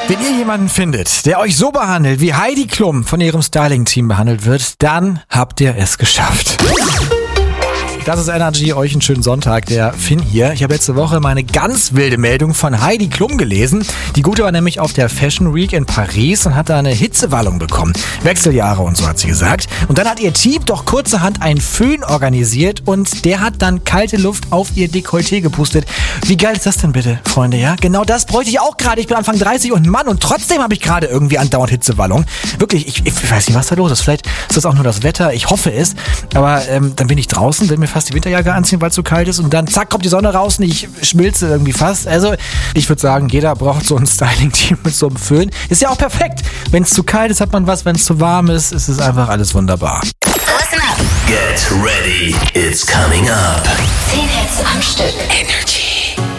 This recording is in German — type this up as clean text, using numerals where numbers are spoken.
Wenn ihr jemanden findet, der euch so behandelt, wie Heidi Klum von ihrem Styling-Team behandelt wird, dann habt ihr es geschafft. Das ist Energy, euch einen schönen Sonntag, der Finn hier. Ich habe letzte Woche mal eine ganz wilde Meldung von Heidi Klum gelesen. Die Gute war nämlich auf der Fashion Week in Paris und hat da eine Hitzewallung bekommen. Wechseljahre und so hat sie gesagt. Und dann hat ihr Team doch kurzerhand einen Föhn organisiert und der hat dann kalte Luft auf ihr Dekolleté gepustet. Wie geil ist das denn bitte, Freunde, ja? Genau das bräuchte ich auch gerade. Ich bin Anfang 30 und ein Mann und trotzdem habe ich gerade irgendwie andauernd Hitzewallung. Wirklich, ich weiß nicht, was da los ist. Vielleicht ist das auch nur das Wetter, ich hoffe es. Aber dann bin ich draußen, will mir fast die Winterjacke anziehen, weil es so kalt ist und dann zack, kommt die Sonne raus und ich schmilze irgendwie fast. Also ich würde sagen, jeder braucht so ein Styling-Team mit so einem Föhn. Ist ja auch perfekt. Wenn es zu kalt ist, hat man was. Wenn es zu warm ist, ist es einfach alles wunderbar. Listen up. Get ready. It's coming up. 10 Hits am Stück. Energy.